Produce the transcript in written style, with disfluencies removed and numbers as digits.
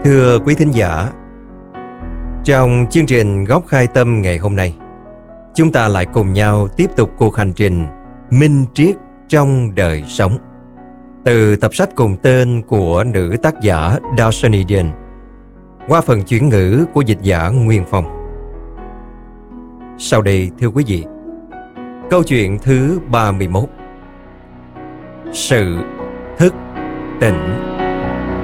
Thưa quý thính giả, trong chương trình Góc Khai Tâm ngày hôm nay, chúng ta lại cùng nhau tiếp tục cuộc hành trình minh triết trong đời sống từ tập sách cùng tên của nữ tác giả Darshani Dean qua phần chuyển ngữ của dịch giả Nguyên Phong. Sau đây, thưa quý vị, câu chuyện thứ 31: Sự thức tỉnh.